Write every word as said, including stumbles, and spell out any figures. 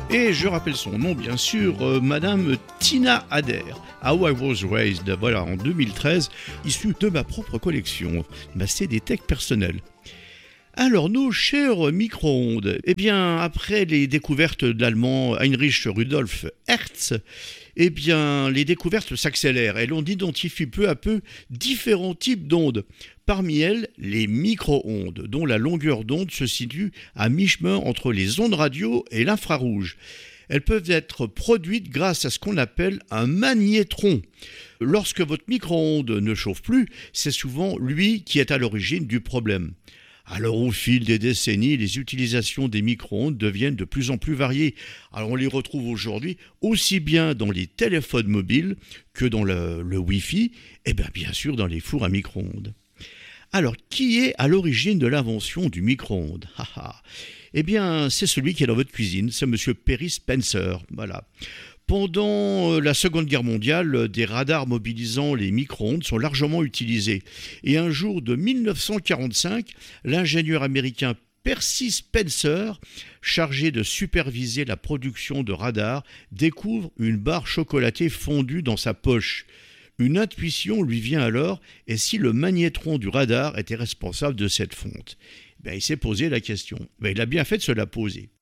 Et je rappelle son nom, bien sûr, euh, Madame Tina Adair. How I Was Raised, voilà, en deux mille treize, issu de ma propre collection, ma C D Tech personnelle. Alors, nos chers micro-ondes, eh bien, après les découvertes de l'allemand Heinrich Rudolf Hertz, eh bien, les découvertes s'accélèrent et l'on identifie peu à peu différents types d'ondes. Parmi elles, les micro-ondes, dont la longueur d'onde se situe à mi-chemin entre les ondes radio et l'infrarouge. Elles peuvent être produites grâce à ce qu'on appelle un magnétron. Lorsque votre micro-onde ne chauffe plus, c'est souvent lui qui est à l'origine du problème. Alors au fil des décennies, les utilisations des micro-ondes deviennent de plus en plus variées. Alors on les retrouve aujourd'hui aussi bien dans les téléphones mobiles que dans le, le Wi-Fi et bien, bien sûr dans les fours à micro-ondes. Alors qui est à l'origine de l'invention du micro-ondes? Eh bien c'est celui qui est dans votre cuisine, c'est monsieur Perry Spencer. Voilà. Pendant la Seconde Guerre mondiale, des radars mobilisant les micro-ondes sont largement utilisés. Et un jour de dix-neuf cent quarante-cinq, l'ingénieur américain Percy Spencer, chargé de superviser la production de radars, découvre une barre chocolatée fondue dans sa poche. Une intuition lui vient alors, et si le magnétron du radar était responsable de cette fonte? Ben, il s'est posé la question. Ben, il a bien fait de se la poser.